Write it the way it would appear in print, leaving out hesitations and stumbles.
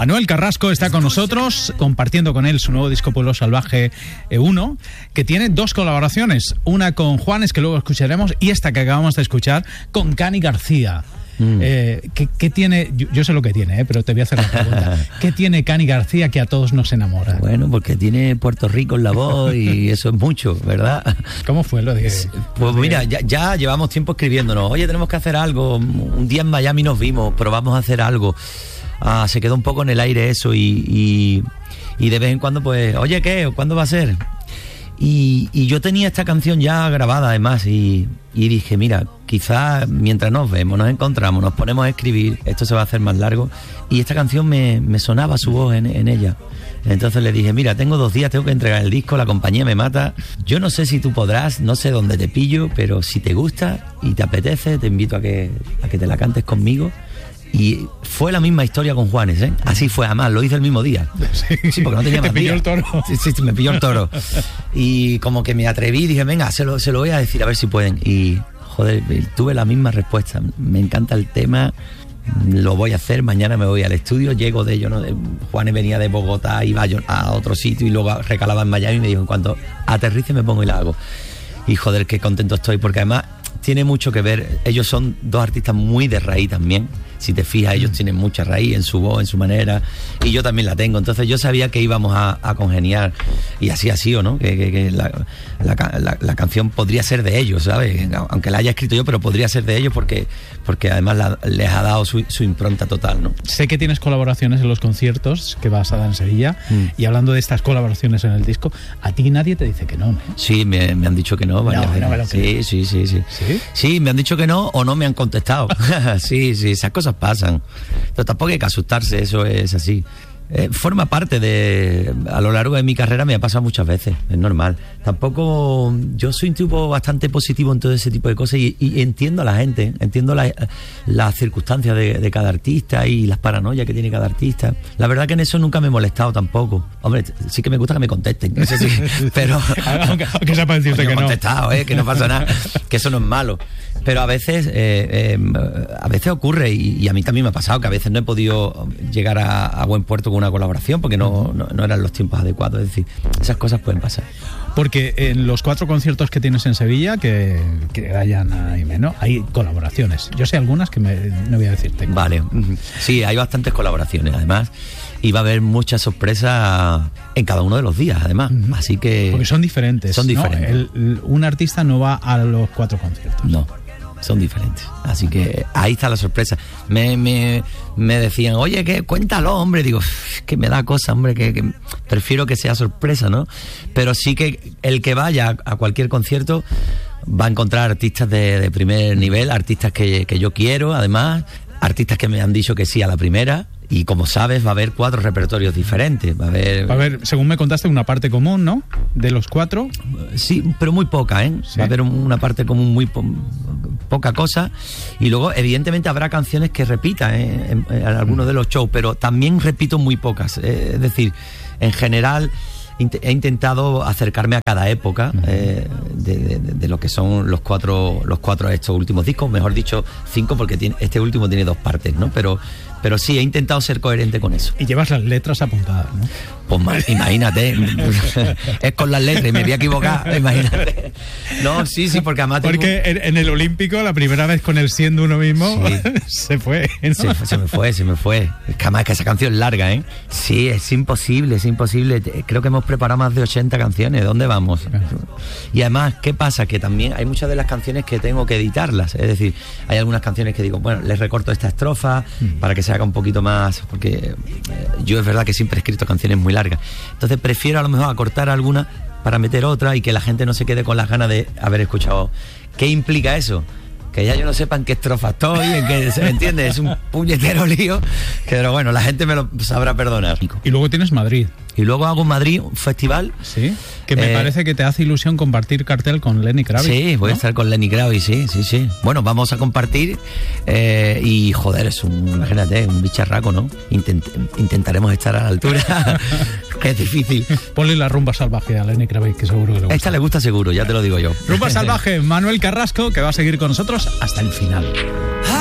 Manuel Carrasco está con nosotros, compartiendo con él su nuevo disco Pueblo Salvaje 1, que tiene 2 colaboraciones, una con Juanes, que luego escucharemos, y esta que acabamos de escuchar con Cani García. ¿Qué tiene? Yo sé lo que tiene, pero te voy a hacer la pregunta. ¿Qué tiene Cani García que a todos nos enamora? Bueno, porque tiene Puerto Rico en la voz y eso es mucho, ¿verdad? ¿Cómo fue lo de...? Pues mira, ya llevamos tiempo escribiéndonos. Oye, tenemos que hacer algo. Un día en Miami nos vimos, probamos a hacer algo. Se quedó un poco en el aire eso y de vez en cuando pues, oye, ¿qué? ¿Cuándo va a ser? Y yo tenía esta canción ya grabada además y dije, mira, quizás mientras nos vemos, nos encontramos, nos ponemos a escribir, esto se va a hacer más largo. Y esta canción me sonaba su voz en ella. Entonces le dije, mira, tengo 2 días, tengo que entregar el disco, la compañía me mata. Yo no sé si tú podrás, no sé dónde te pillo, pero si te gusta y te apetece, te invito a que te la cantes conmigo. Y fue la misma historia con Juanes, ¿eh? Así fue, además, lo hice el mismo día. Sí, porque no tenía más ¿Te pilló días. el toro? Sí, me pilló el toro. Y como que me atreví, dije, venga, se lo voy a decir, a ver si pueden. Y, joder, tuve la misma respuesta. Me encanta el tema, lo voy a hacer, mañana me voy al estudio, llego de ello, ¿no? Juanes venía de Bogotá, iba a otro sitio y luego recalaba en Miami y me dijo, en cuanto aterrice me pongo y la hago. Y, joder, qué contento estoy, porque además tiene mucho que ver. Ellos son 2 artistas muy de raíz también. Si te fijas, ellos tienen mucha raíz en su voz, en su manera, y yo también la tengo. Entonces yo sabía que íbamos a congeniar, y así ha sido, ¿no? Que la canción podría ser de ellos, ¿sabes? Aunque la haya escrito yo, pero podría ser de ellos porque además les ha dado su impronta total, ¿no? Sé que tienes colaboraciones en los conciertos que vas a dar en Sevilla, y hablando de estas colaboraciones en el disco, a ti nadie te dice que no, ¿no? Sí, me han dicho que no varias veces. Sí. Sí, me han dicho que no o no me han contestado. Sí, esas cosas pasan, pero tampoco hay que asustarse, eso es así. Forma parte a lo largo de mi carrera, me ha pasado muchas veces, es normal. Tampoco, yo soy un tipo bastante positivo en todo ese tipo de cosas y entiendo a la gente, entiendo las circunstancias de cada artista y las paranoias que tiene cada artista. La verdad que en eso nunca me he molestado tampoco. Hombre, sí que me gusta que me contesten, eso sí, pero aunque sepa decirte que no. Contestado, que no pasa nada, que eso no es malo. Pero a veces ocurre, y a mí también me ha pasado que a veces no he podido llegar a buen puerto con una colaboración porque no eran los tiempos adecuados. Es decir, esas cosas pueden pasar. Porque en los 4 conciertos que tienes en Sevilla, que vayan ahí menos, hay colaboraciones. Yo sé algunas que no voy a decirte. Vale, sí, hay bastantes colaboraciones además. Y va a haber muchas sorpresas en cada uno de los días, además. Así que... Porque son diferentes. Son diferentes. ¿No? Un artista no va a los 4 conciertos. No, son diferentes. Así que ahí está la sorpresa. Me decían, oye, cuéntalo, hombre. Digo, que me da cosa, hombre, que prefiero que sea sorpresa, ¿no? Pero sí que el que vaya a cualquier concierto va a encontrar artistas de primer nivel, artistas que yo quiero, además, artistas que me han dicho que sí a la primera. Y como sabes, va a haber 4 repertorios diferentes. Va a haber, según me contaste, una parte común, ¿no? De los 4. Sí, pero muy poca, ¿eh? Sí. Va a haber una parte común, muy poca cosa. Y luego, evidentemente, habrá canciones que repitan en algunos de los shows, pero también repito muy pocas. Es decir, en general, he intentado acercarme a cada época de lo que son los cuatro estos últimos discos, mejor dicho 5, porque este último tiene 2 partes, ¿no? Pero sí, he intentado ser coherente con eso. Y llevas las letras apuntadas, ¿no? Pues imagínate, es con las letras y me voy a equivocar, imagínate. No, sí, porque además... Porque en el Olímpico, la primera vez con el siendo uno mismo, sí. se fue, ¿no? Se me fue. Es que además que esa canción es larga, ¿eh? Sí, es imposible. Creo que hemos preparado más de 80 canciones. ¿Dónde vamos? Y además, ¿qué pasa? Que también hay muchas de las canciones que tengo que editarlas. Es decir, hay algunas canciones que digo, bueno, les recorto esta estrofa para que se haga un poquito más, porque yo es verdad que siempre he escrito canciones muy largas. Entonces prefiero a lo mejor acortar alguna para meter otra y que la gente no se quede con las ganas de haber escuchado. ¿Qué implica eso? Que ya yo no sepa en qué estrofa estoy, ¿se me entiende? Es un puñetero lío, pero bueno, la gente me lo sabrá perdonar. Y luego tienes Madrid. Y luego hago en Madrid un festival. Sí, que me parece que te hace ilusión compartir cartel con Lenny Kravitz. Sí, voy a estar con Lenny Kravitz, sí. Bueno, vamos a compartir y joder, imagínate, un bicharraco, ¿no? Intentaremos estar a la altura, que es difícil. Ponle la rumba salvaje a Lenny Kravitz, que seguro que le gusta. Esta le gusta seguro, ya te lo digo yo. Rumba salvaje, Manuel Carrasco, que va a seguir con nosotros hasta el final.